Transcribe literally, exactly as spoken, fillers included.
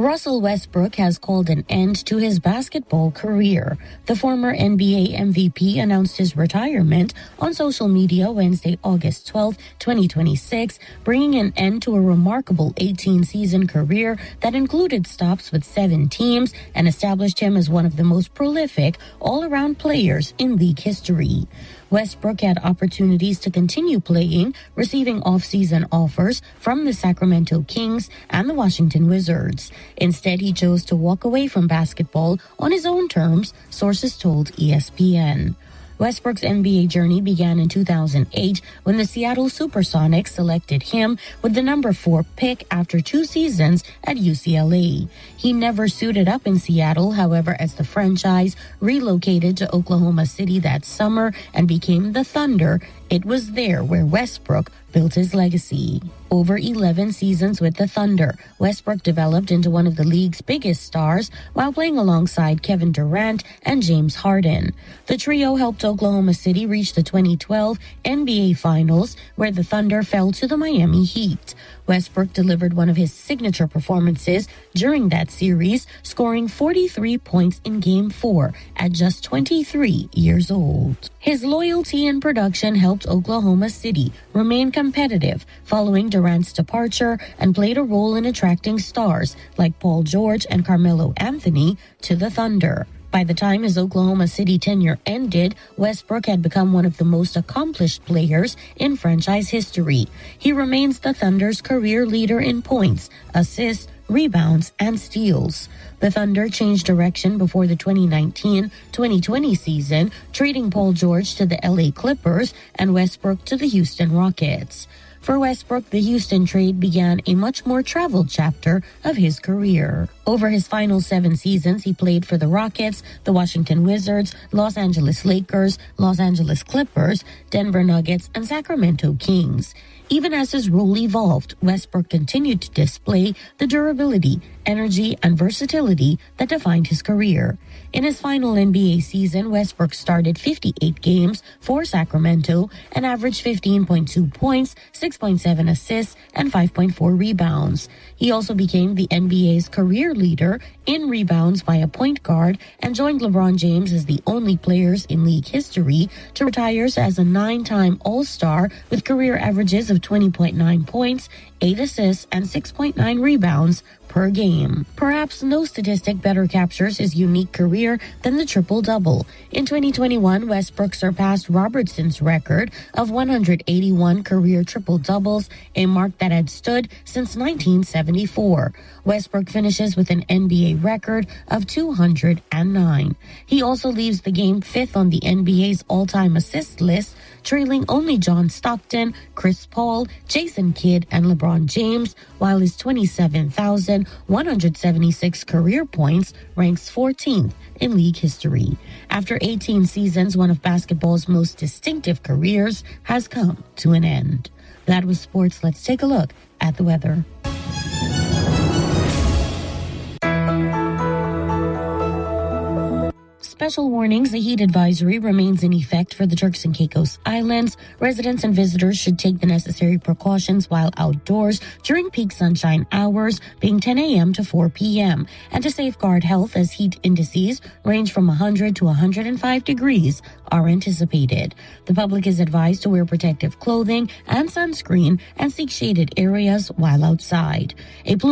Russell Westbrook has called an end to his basketball career. The former N B A M V P announced his retirement on social media Wednesday, August twelfth, twenty twenty-six, bringing an end to a remarkable eighteen-season career that included stops with seven teams and established him as one of the most prolific all-around players in league history. Westbrook had opportunities to continue playing, receiving off-season offers from the Sacramento Kings and the Washington Wizards. Instead, he chose to walk away from basketball on his own terms, sources told E S P N. Westbrook's N B A journey began in two thousand eight when the Seattle Supersonics selected him with the number four pick after two seasons at U C L A. He never suited up in Seattle, however, as the franchise relocated to Oklahoma City that summer and became the Thunder. It was there where Westbrook built his legacy. Over eleven seasons with the Thunder, Westbrook developed into one of the league's biggest stars while playing alongside Kevin Durant and James Harden. The trio helped Oklahoma City reach the twenty twelve N B A Finals, where the Thunder fell to the Miami Heat. Westbrook delivered one of his signature performances during that series, scoring forty-three points in Game four at just twenty-three years old. His loyalty and production helped Oklahoma City remain competitive following Durant's departure and played a role in attracting stars like Paul George and Carmelo Anthony to the Thunder. By the time his Oklahoma City tenure ended, Westbrook had become one of the most accomplished players in franchise history. He remains the Thunder's career leader in points, assists, rebounds, and steals. The Thunder changed direction before the twenty nineteen twenty twenty season, trading Paul George to the L A Clippers and Westbrook to the Houston Rockets. For Westbrook, the Houston trade began a much more traveled chapter of his career. Over his final seven seasons, he played for the Rockets, the Washington Wizards, Los Angeles Lakers, Los Angeles Clippers, Denver Nuggets, and Sacramento Kings. Even as his role evolved, Westbrook continued to display the durability, energy, and versatility that defined his career. In his final N B A season, Westbrook started fifty-eight games for Sacramento and averaged fifteen point two points, six point seven assists, and five point four rebounds. He also became the N B A's career leader in rebounds by a point guard and joined LeBron James as the only players in league history to retire as a nine-time All-Star with career averages of twenty point nine points, eight assists, and six point nine rebounds per game. Perhaps no statistic better captures his unique career than the triple-double. In twenty twenty-one, Westbrook surpassed Robertson's record of one hundred eighty-one career triple-doubles, a mark that had stood since nineteen seventy-four. Westbrook finishes with an N B A record of two hundred nine. He also leaves the game fifth on the N B A's all-time assist list, trailing only John Stockton, Chris Paul, Jason Kidd, and LeBron James, while his twenty-seven thousand one hundred seventy-six career points ranks fourteenth in league history. After eighteen seasons, one of basketball's most distinctive careers has come to an end. That was sports. Let's take a look at the weather. Special warnings, a heat advisory remains in effect for the Turks and Caicos Islands. Residents and visitors should take the necessary precautions while outdoors during peak sunshine hours, being ten a.m. to four p.m., and to safeguard health as heat indices range from one hundred to one hundred five degrees are anticipated. The public is advised to wear protective clothing and sunscreen and seek shaded areas while outside. A